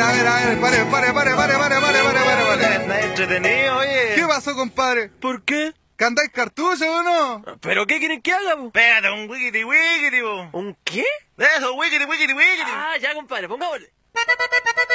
pare. Está entretenido, oye. ¿Qué pasó, compadre? ¿Por qué? ¿Que andáis cartucho o no? ¿Pero qué quieren que haga, po? Pégate un wikiti wikiti, po. ¿Un qué? Eso, wikiti wikiti wikiti. Ah, ya, compadre, pongámosle.